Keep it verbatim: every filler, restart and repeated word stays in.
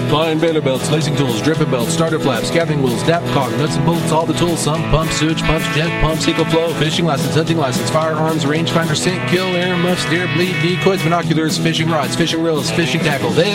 Fine baler belts, lacing tools, dripping belts, starter flaps, gathering wheels, dap cog, nuts and bolts, all the tools, some pumps, sewage pumps, jet pumps, eco flow, fishing license, hunting license, firearms, rangefinder, sink, kill, air muffs, deer, bleed, decoys, binoculars, fishing rods, fishing reels, fishing tackle. They